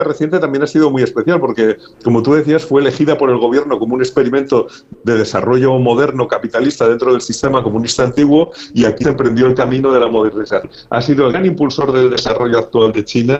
reciente también ha sido muy especial porque, como tú decías, fue elegida por el gobierno como un experimento de desarrollo moderno capitalista dentro del sistema comunista antiguo, y aquí se emprendió el camino de la modernización. Ha sido el gran impulsor del desarrollo actual de China